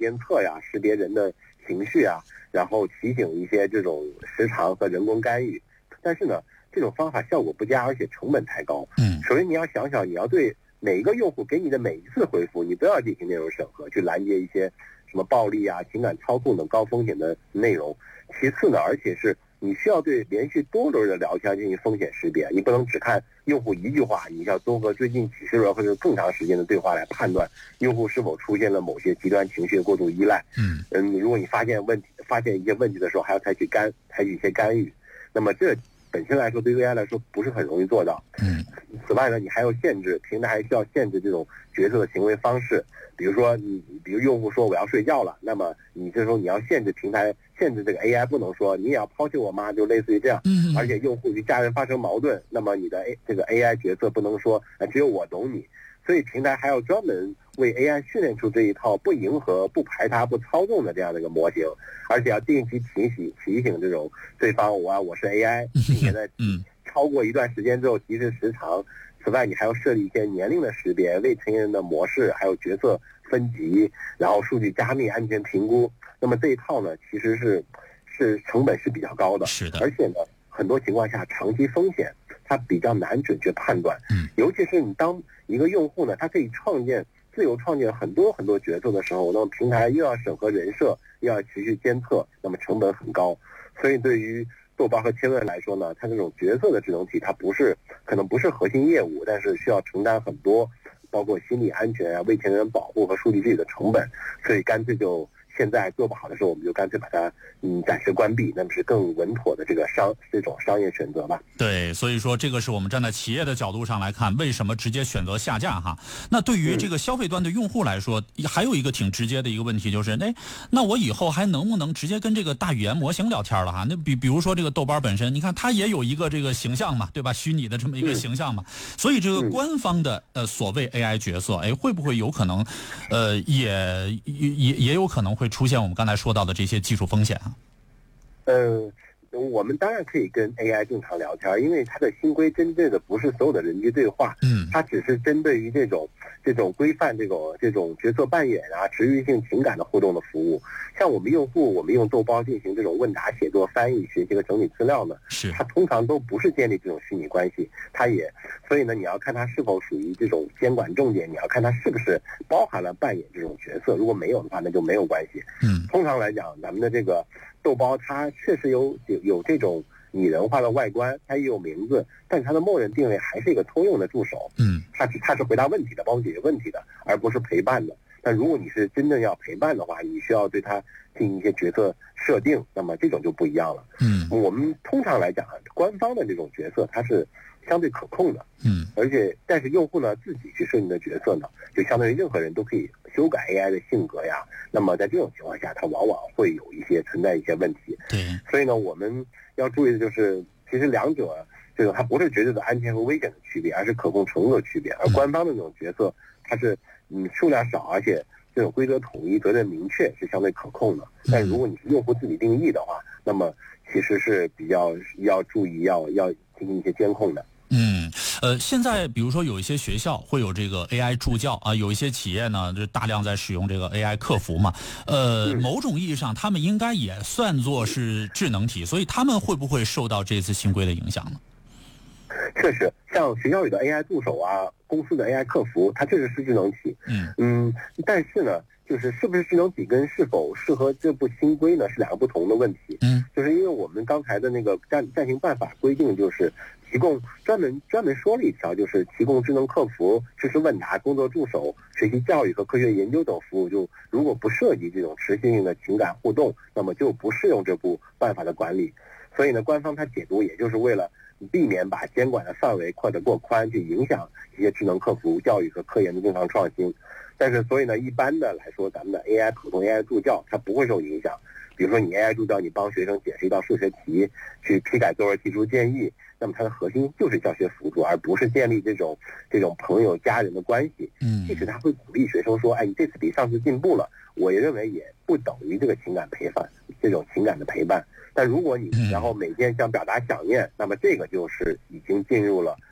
监测呀，识别人的情绪啊，然后提醒一些这种时长和人工干预。但是呢，这种方法效果不佳，而且成本太高。首先你要想想，你要对每一个用户给你的每一次回复，你都要进行内容审核，去拦截一些什么暴力啊、情感操控等高风险的内容。其次呢，而且是你需要对连续多轮的聊天进行风险识别，你不能只看用户一句话，你要综合最近几十轮或者更长时间的对话来判断用户是否出现了某些极端情绪的过度依赖。如果你发现一些问题的时候，还要采取一些干预，那么这本身来说对 AI 来说不是很容易做到。此外呢，你还要限制平台，还需要限制这种角色的行为方式。比如说比如用户说我要睡觉了，那么你这时候你要限制平台，限制这个 AI 不能说你也要抛弃我吗？就类似于这样。而且用户与家人发生矛盾，那么你的这个 AI 角色不能说只有我懂你。所以平台还要专门为 AI 训练出这一套不迎合、不排他、不操纵的这样的一个模型，而且要定期提醒这种对方我是 AI， 并且在超过一段时间之后提示时长。此外，你还要设立一些年龄的识别、未成年人的模式，还有角色分级，然后数据加密、安全评估。那么这一套呢，其实是成本是比较高的， 是的， 而且呢，很多情况下长期风险它比较难准确判断。尤其是你当一个用户呢，他可以自由创建很多很多角色的时候，那么平台又要审核人设，又要持续监测，那么成本很高。所以对于豆瓣和千问来说呢，它这种角色的智能体，它可能不是核心业务，但是需要承担很多，包括心理安全啊、未成年人保护和数据治理的成本，所以干脆就现在做不好的时候，我们就干脆把它暂时关闭，那么是更稳妥的这种商业选择吧。 对，所以说这个是我们站在企业的角度上来看，为什么直接选择下架哈？那对于这个消费端的用户来说，还有一个挺直接的一个问题就是，那我以后还能不能直接跟这个大语言模型聊天了哈？那比如说这个豆瓣本身，你看它也有一个这个形象嘛，对吧？虚拟的这么一个形象嘛，所以这个官方的所谓 AI 角色，会不会有可能，也有可能会出现我们刚才说到的这些技术风险啊？ 我们当然可以跟 AI 正常聊天，因为它的新规针对的不是所有的人机对话，它只是针对于这种规范这种角色扮演啊、治愈性情感的互动的服务。像我们用户，我们用豆包进行这种问答、写作、翻译、学习和整理资料呢，它通常都不是建立这种虚拟关系，所以呢，你要看它是否属于这种监管重点，你要看它是不是包含了扮演这种角色，如果没有的话，那就没有关系。通常来讲，咱们的这个豆包它确实有这种拟人化的外观，它也有名字，但它的默认定位还是一个通用的助手。它是回答问题的，帮我解决问题的，而不是陪伴的。但如果你是真正要陪伴的话，你需要对它进行一些角色设定，那么这种就不一样了。我们通常来讲，官方的这种角色它是相对可控的。但是用户呢自己去设定的角色呢，就相当于任何人都可以修改 AI 的性格呀。那么在这种情况下，它往往会存在一些问题。所以呢，我们要注意的就是，其实两者这个它不是绝对的安全和危险的区别，而是可控程度的区别。而官方的那种角色，它是数量少，而且这种规则统一、责任明确，是相对可控的。但如果你是用户自己定义的话，那么其实是比较要注意，要进行一些监控的。 现在比如说有一些学校会有这个 AI 助教啊，有一些企业呢就大量在使用这个 AI 客服嘛，某种意义上他们应该也算作是智能体，所以他们会不会受到这次新规的影响呢？ 确实，像学校里的 AI 助手啊，公司的 AI 客服，它确实是智能体。但是呢，是不是智能体跟是否适合这部新规呢，是两个不同的问题。就是因为我们刚才的那个暂行办法规定，就是提供专门说了一条，就是提供智能客服、知识问答、工作助手、学习教育和科学研究等服务，就如果不涉及这种持续性的情感互动，那么就不适用这部办法的管理。所以呢，官方它解读也就是为了避免把监管的范围扩得过宽，去影响一些智能客服、教育和科研的正常创新。但是所以呢，一般的来说，咱们的普通 AI 助教它不会受影响。比如说你 AI 助教，你帮学生解释一道数学题，去批改作文提出建议，那么它的核心就是教学辅助，而不是建立这种朋友家人的关系。即使他会鼓励学生说，你这次比上次进步了，我也认为也不等于这个情感陪伴，这种情感的陪伴。但如果你然后每天想表达想念，那么这个就是已经进入了